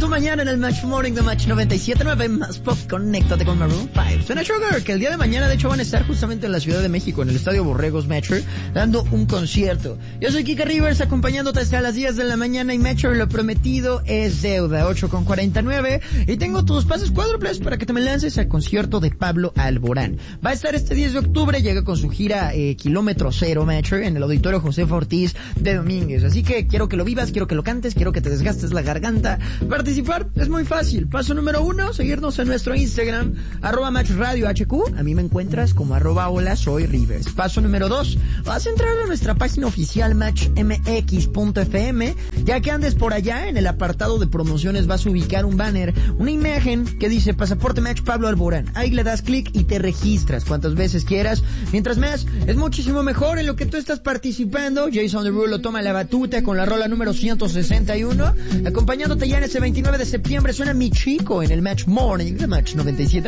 mañana en el Match Morning de Match 97.9 más pop. Conéctate con Maroon 5. Suena Sugar, que el día de mañana de hecho van a estar justamente en la Ciudad de México, en el Estadio Borregos Metro, dando un concierto. Yo soy Kika Rivers, acompañándote hasta las 10 de la mañana, y Metro, lo prometido es deuda. 8:49, y tengo tus pases cuádruples para que te me lances al concierto de Pablo Alborán. Va a estar este 10 de octubre, llega con su gira Kilómetro Cero Metro en el Auditorio Josefa Ortiz de Domínguez. Así que quiero que lo vivas, quiero que lo cantes, quiero que te desgastes la garganta. Participar es muy fácil. Paso número 1, seguirnos en nuestro Instagram, @MatchRadioHQ. A mí me encuentras como @hola soy Rivers. Paso número 2, vas a entrar a nuestra página oficial matchmx.fm. Ya que andes por allá, en el apartado de promociones vas a ubicar un banner, una imagen que dice Pasaporte Match Pablo Alborán. Ahí le das clic y te registras cuantas veces quieras. Mientras más, es muchísimo mejor. En lo que tú estás participando, Jason Derulo toma la batuta con la rola número 161. Acompañándote ya en ese 29 de septiembre suena Mi Chico en el Match Morning de Match 97.